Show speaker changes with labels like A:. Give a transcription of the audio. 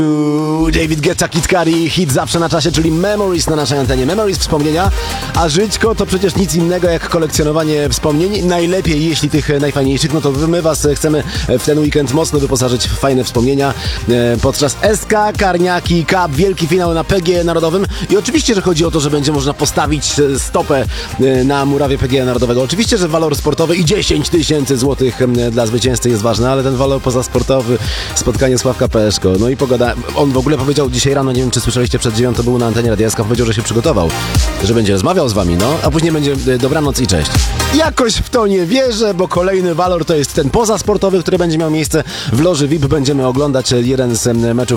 A: David Guetta, Kid Cudi, hit zawsze na czasie, czyli Memories na naszej antenie. Memories, wspomnienia, a żyćko to przecież nic innego jak kolekcjonowanie wspomnień. Najlepiej, jeśli tych najfajniejszych, no to my was chcemy w ten weekend mocno wyposażyć w fajne wspomnienia podczas SK Karniaki Cup, wielki finał na PGE Narodowym. I oczywiście, że chodzi o to, że będzie można postawić stopę na murawie PGE Narodowego. Oczywiście, że walor sportowy i 10 000 złotych dla zwycięzcy jest ważny, ale ten walor pozasportowy, spotkanie Sławka Peszko, no i pogoda. On w ogóle powiedział dzisiaj rano, nie wiem czy słyszeliście, przed 9 był na antenie Radia SK, powiedział, że się przygotował, że będzie rozmawiał z wami, no, a później będzie dobranoc i cześć. Jakoś w to nie wierzę, bo kolejny walor to jest ten pozasportowy, który będzie miał miejsce w loży VIP. Będziemy oglądać jeden z meczów